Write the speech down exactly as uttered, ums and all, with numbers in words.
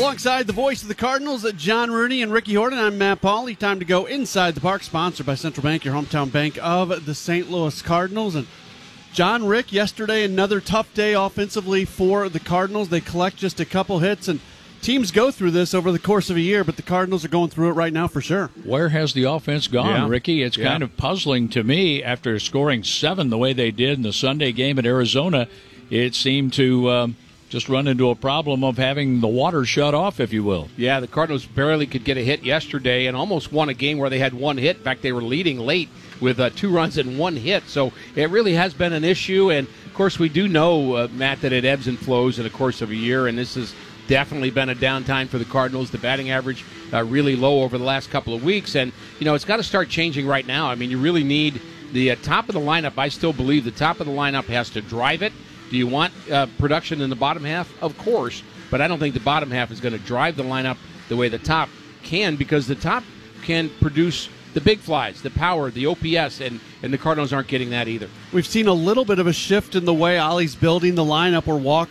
Alongside the voice of the Cardinals, John Rooney and Ricky Horton, I'm Matt Pauley. Time to go inside the park, sponsored by Central Bank, your hometown bank of the Saint Louis Cardinals. And John, Rick, yesterday another tough day offensively for the Cardinals. They collect just a couple hits, and teams go through this over the course of a year, but the Cardinals are going through it right now for sure. Where has the offense gone, yeah. Ricky? It's yeah. kind of puzzling to me after scoring seven the way they did in the Sunday game at Arizona. It seemed to um, just run into a problem of having the water shut off, if you will. Yeah, the Cardinals barely could get a hit yesterday and almost won a game where they had one hit. In fact, they were leading late with uh, two runs and one hit. So it really has been an issue. And, of course, we do know, uh, Matt, that it ebbs and flows in the course of a year, and this has definitely been a downtime for the Cardinals. The batting average uh, really low over the last couple of weeks. And, you know, it's got to start changing right now. I mean, you really need the uh, top of the lineup. I still believe the top of the lineup has to drive it. Do you want uh, production in the bottom half? Of course. But I don't think the bottom half is going to drive the lineup the way the top can, because the top can produce the big flies, the power, the O P S, and, and the Cardinals aren't getting that either. We've seen a little bit of a shift in the way Ollie's building the lineup, where Walker